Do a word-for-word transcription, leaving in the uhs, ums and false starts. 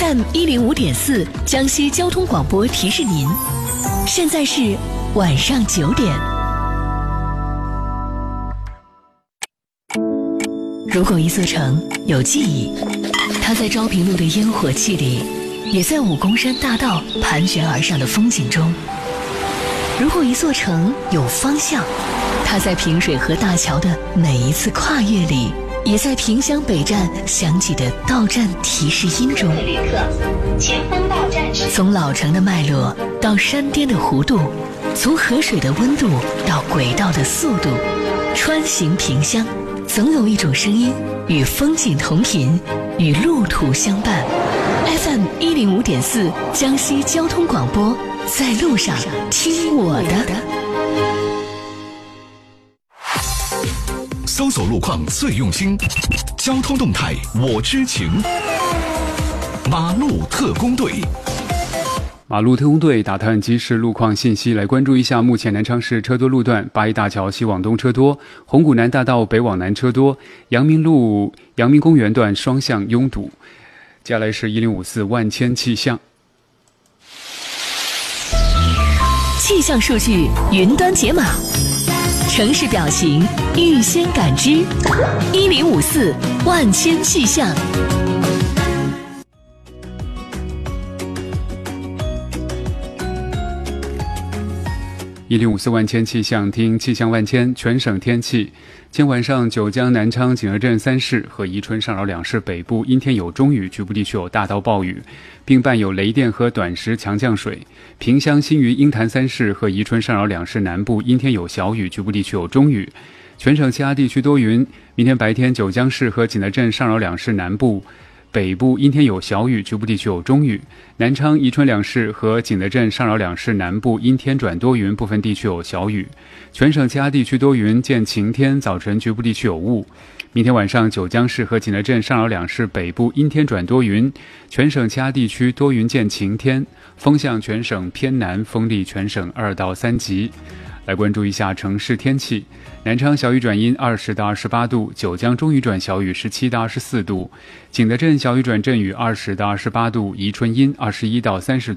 M 一零五点四江西交通广播提示您，现在是晚上九点。如果一座城有记忆，它在昭平路的烟火气里，也在武功山大道盘旋而上的风景中。如果一座城有方向，它在平水河大桥的每一次跨越里，也在萍乡北站响起的到站提示音中。旅客，前方到站是。从老城的脉络到山巅的弧度，从河水的温度到轨道的速度，穿行萍乡，总有一种声音与风景同频，与路途相伴。F M 一零五点四江西交通广播，在路上听我的。 搜索路况最用心，交通动态我知情。马路特工队， 马路特工队打探即时路况信息，来关注一下目前南昌市车多路段：八一大桥西往东车多，红谷南大道北往南车多，阳明路阳明公园段双向拥堵。接下来是一零五四万千气象。 气象数据云端解码，城市表情预先感知，一零五四万千气象。 一零五四万千气象，听气象万千，全省天气。今晚上九江、南昌、景德镇三市和宜春、上饶两市北部阴天有中雨，局部地区有大到暴雨，并伴有雷电和短时强降水。萍乡、新余、鹰潭三市和宜春、上饶两市南部阴天有小雨，局部地区有中雨。全省其他地区多云。明天白天，九江市和景德镇、上饶两市南部北部阴天有小雨，局部地区有中雨。南昌、宜春两市和景德镇、上饶两市南部阴天转多云，部分地区有小雨。全省其他地区多云见晴天，早晨局部地区有雾。明天晚上，九江市和景德镇、上饶两市北部阴天转多云，全省其他地区多云见晴天，风向全省偏南，风力全省二到三级。来关注一下城市天气。南昌小雨转阴二十到二十八度，九江中雨转小雨十七到二十四度，景德镇小雨转阵雨二十到二十八度，宜春阴二十一到三十度。